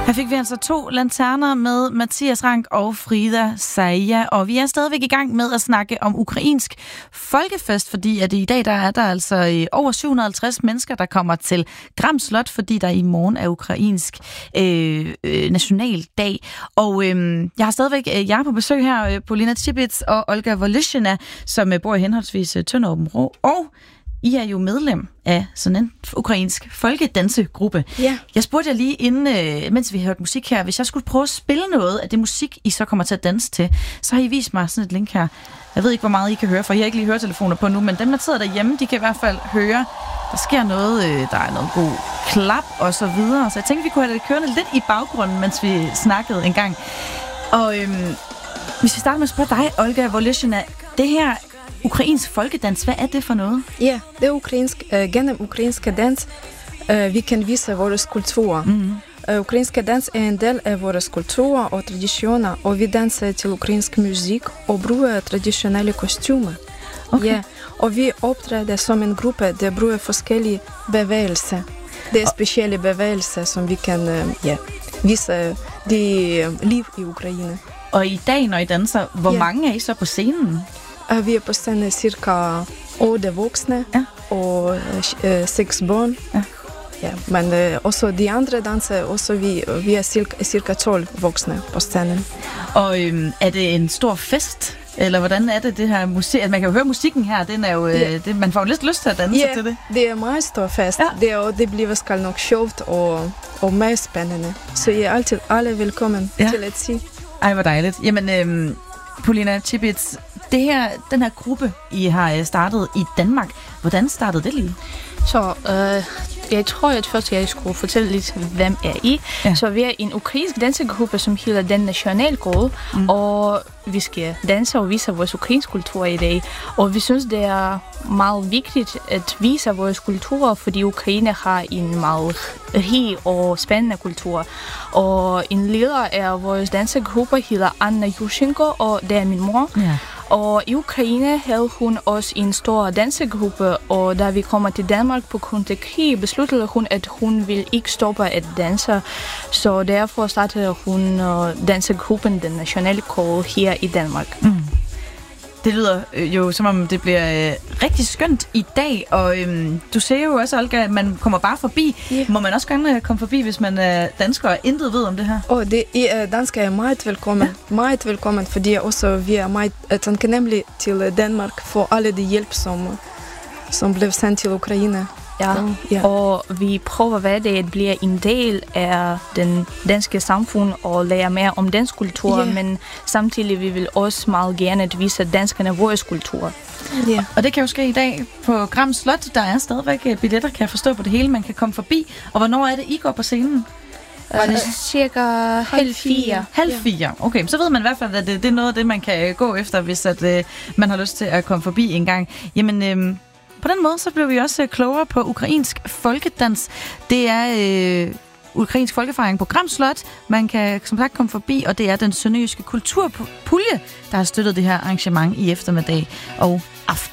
Her fik vi altså 2 lanterner med Mathias Rank og Frida Saia, og vi er stadigvæk i gang med at snakke om ukrainsk folkefest, fordi at i dag der er der altså over 750 mennesker, der kommer til Gram Slot, fordi der i morgen er ukrainsk nationaldag. Og jeg har stadigvæk jer på besøg her, Polina Chibits og Olga Voloshyna, som bor i henholdsvis Tønder og I er jo medlem af sådan en ukrainsk folkedansegruppe. Ja. Jeg spurgte jer lige inden, mens vi hørte musik her, hvis jeg skulle prøve at spille noget af det musik, I så kommer til at danse til, så har I vist mig sådan et link her. Jeg ved ikke, hvor meget I kan høre, for I har ikke lige høretelefoner på nu, men dem, der sidder derhjemme, de kan i hvert fald høre, der sker noget, der er noget god klap og så videre. Så jeg tænkte, vi kunne have det kørende lidt i baggrunden, mens vi snakkede en gang. Og hvis vi starter med at spørge dig, Olga Voloshyna, det her ukrainsk folkedans, hvad er det for noget? Ja, det er ukrainsk. Gennem ukrainske dans, vi kan vise vores kultur. Mm-hmm. Ukrainske dans er en del af vores kultur og traditioner, og vi danser til ukrainsk musik og bruger traditionelle kostymer. Okay. Ja, og vi optræder som en gruppe, der bruger forskellige bevægelser. Det er specielle bevægelser, som vi kan vise det liv i Ukraine. Og i dag, når I danser, hvor mange er I så på scenen? Vi er på scenen cirka 8 voksne og 6 børn. Ja, men også de andre danser, også vi er cirka 12 voksne på scenen. Og er det en stor fest? Eller hvordan er det her musik? Man kan jo høre musikken her, den er jo, man får jo lidt lyst til at danse til det. Det er en meget stor fest. Ja. Det bliver skal nok sjovt og meget spændende. Så I er altid alle velkommen til at se. Ej, hvor dejligt. Jamen, Polina Chibits, den her gruppe, I har startet i Danmark, hvordan startede det lige? Så jeg tror, at først jeg skulle fortælle lidt, hvem er I. Ja. Så vi er en ukrainsk dansegruppe, som hedder Den Nationalkår, og vi skal danse og vise vores ukrainsk kultur i dag. Og vi synes, det er meget vigtigt at vise vores kultur, fordi Ukraine har en meget rig og spændende kultur. Og en leder af vores dansegruppe hedder Anna Yushchenko, og det er min mor. Ja. Og i Ukraine havde hun også en stor dansegruppe, og da vi kommer til Danmark på grund af krig, besluttede hun, at hun ville ikke stoppe at danse. Så derfor startede hun dansegruppen Den Nationalkår her i Danmark. Mm. Det lyder jo som om det bliver rigtig skønt i dag, og du siger jo også, Olga, at man kommer bare forbi. Yeah. Må man også gerne komme forbi, hvis man er dansker og intet ved om det her? Dansker er meget velkommen. Ja. Meget velkommen, fordi også vi er meget taknemmelige til Danmark for alle de hjælp, som blev sendt til Ukraine. Ja, og vi prøver hver dag at blive en del af den danske samfund og lære mere om dansk kultur, men samtidig vi vil også meget gerne at vise danskerne vores kultur. Yeah. Og det kan jo ske i dag på Gram Slot. Der er stadigvæk billetter, kan jeg forstå, på det hele. Man kan komme forbi. Og hvornår er det, I går på scenen? Var det cirka 3:30? 3:30. Okay, så ved man i hvert fald, at det er noget af det, man kan gå efter, hvis at, man har lyst til at komme forbi en gang. Jamen, på den måde, så blev vi også klogere på ukrainsk folkedans. Det er ukrainsk folkefejring på Gram Slot. Man kan som sagt komme forbi, og det er den sønderjyske kulturpulje, der har støttet det her arrangement i eftermiddag og aften.